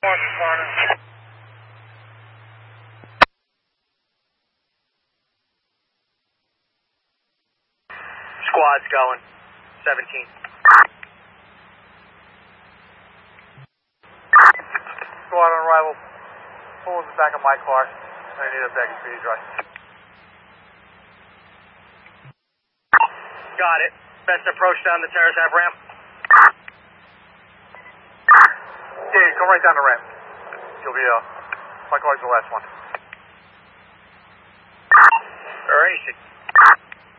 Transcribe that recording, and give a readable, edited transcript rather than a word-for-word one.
squad's responding. Squad's going. 17. Squad on arrival. Pull in the back of my car. I need a baggage for you, drive. Got it. Best approach down the terrace have ramp. Yeah, come right down the ramp. You'll be, my car's the last one. Racing.